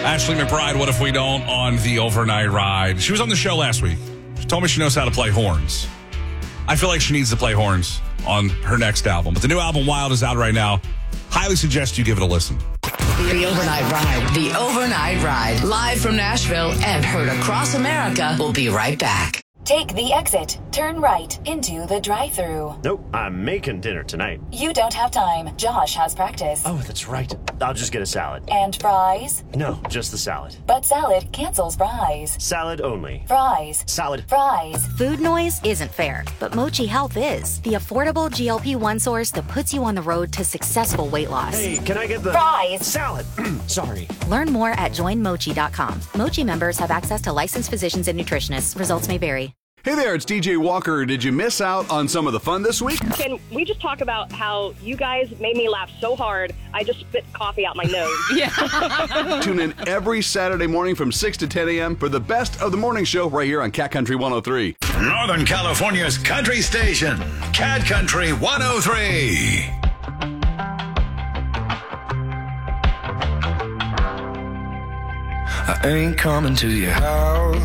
Ashley McBride, What If We Don't, on the Overnight Ride. She was on the show last week. She told me she knows how to play horns. I feel like she needs to play horns on her next album. But the new album, Wild, is out right now. Highly suggest you give it a listen. The Overnight Ride. The Overnight Ride. Live from Nashville and heard across America. We'll be right back. Take the exit. Turn right into the drive-thru. Nope, I'm making dinner tonight. You don't have time. Josh has practice. Oh, that's right. I'll just get a salad. And fries? No, just the salad. But salad cancels fries. Salad only. Fries. Salad. Fries. Food noise isn't fair, but Mochi Health is. The affordable GLP-1 source that puts you on the road to successful weight loss. Hey, can I get the... Fries. Salad. Sorry. Learn more at joinmochi.com. Mochi members have access to licensed physicians and nutritionists. Results may vary. Hey there, it's DJ Walker. Did you miss out on some of the fun this week? Can we just talk about how you guys made me laugh so hard, I just spit coffee out my nose? Tune in every Saturday morning from 6 to 10 a.m. for the best of the morning show right here on Cat Country 103. Northern California's country station, Cat Country 103. I ain't coming to your house.